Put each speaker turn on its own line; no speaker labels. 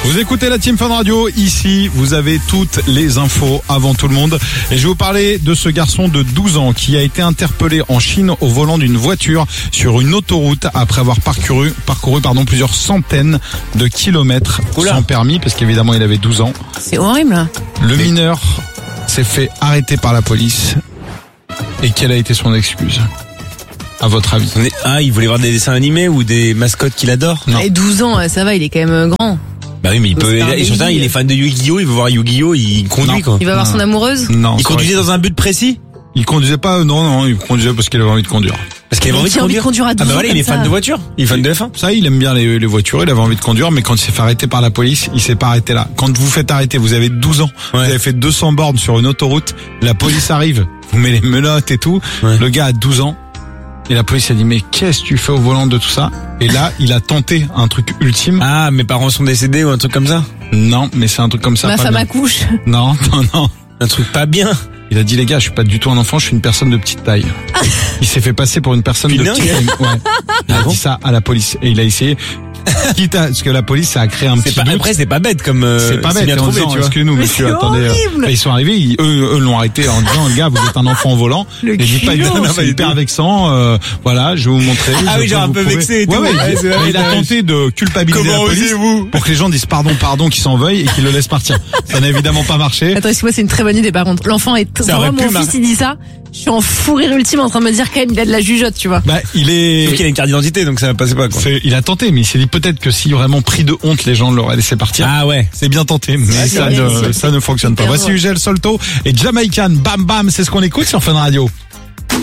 Vous écoutez la Team Fun Radio, ici vous avez toutes les infos avant tout le monde et je vais vous parler de ce garçon de 12 ans qui a été interpellé en Chine au volant d'une voiture sur une autoroute après avoir parcouru plusieurs centaines de kilomètres sans permis parce qu'évidemment il avait 12 ans.
C'est horrible.
Le mineur s'est fait arrêter par la police et quelle a été son excuse à votre avis?
Il voulait voir des dessins animés ou des mascottes qu'il adore?
Non.
Et 12 ans, ça va, il est quand même grand.
Bah oui, mais il peut. Et surtout, il est fan de Yu-Gi-Oh, il veut voir Yu-Gi-Oh, il conduit quoi.
Il va voir son amoureuse?
Non.
Il conduisait dans un but précis?
Il conduisait pas, non, il conduisait parce qu'il avait envie de conduire.
Parce qu'il avait envie de conduire
à 12 ans.
Ah bah voilà, il est fan de voiture. Il est fan de F1.
Ça, il aime bien les voitures, il avait envie de conduire, mais quand il s'est fait arrêter par la police, il s'est pas arrêté là. Quand vous faites arrêter, vous avez 12 ans, vous avez fait 200 bornes sur une autoroute, la police arrive, vous met les menottes et tout, le gars a 12 ans, et la police a dit, mais qu'est-ce que tu fais au volant de tout ça? Et là, il a tenté un truc ultime.
Ah, mes parents sont décédés ou un truc comme ça?
Non, mais c'est un truc comme ça.
Ma
pas
femme
bien.
accouche.
Non.
Un truc pas bien.
Il a dit, les gars, je suis pas du tout un enfant, je suis une personne de petite taille. Il s'est fait passer pour une personne de petite taille. Ouais. Il a dit ça à la police et il a essayé. Parce que la police, ça a créé un petit doute.
Après, c'est pas bête comme.
C'est pas bête.
bien trouvé, tu vois.
Excusez-nous, monsieur. Attendez. Ils sont arrivés, eux l'ont arrêté en disant, les gars, vous êtes un enfant au volant. Et dit pas, c'est hyper vexant. Voilà, je vais vous montrer.
Ah oui, genre un peu vexé et tout.
Il a tenté de culpabiliser la police pour que les gens disent pardon, qu'ils s'en veuillent et qu'ils le laissent partir. Ça n'a évidemment pas marché.
Attends, excuse-moi, c'est une très bonne idée par contre. L'enfant est. Moi, mon fils, il dit ça. Je suis en fou rire ultime en train de me dire quand même il a de la jugeote, tu vois.
Bah,
Sauf qu'il a une carte d'identité, donc ça passait pas, quoi.
Il a tenté, mais il s'est dit peut-être que si vraiment pris de honte, les gens l'auraient laissé partir.
Ah ouais.
C'est bien tenté, mais ça ne fonctionne pas. Voici Ugel Solto et Jamaican Bam Bam, c'est ce qu'on écoute sur Fun Radio.